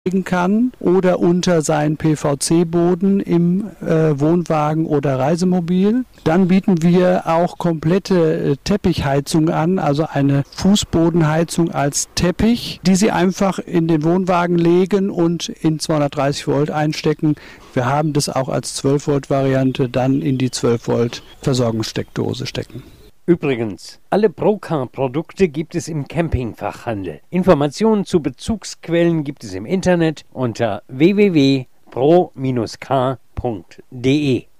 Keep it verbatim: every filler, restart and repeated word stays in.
kann oder unter seinen P V C-Boden im äh, Wohnwagen oder Reisemobil. Dann bieten wir auch komplette äh, Teppichheizung an, also eine Fußbodenheizung als Teppich, die Sie einfach in den Wohnwagen legen und in zweihundertdreißig Volt einstecken. Wir haben das auch als zwölf Volt Variante dann in die zwölf Volt Versorgungssteckdose stecken. Übrigens, alle Procar-Produkte gibt es im Campingfachhandel. Informationen zu Bezugsquellen gibt es im Internet unter w w w punkt pro Bindestrich k punkt d e.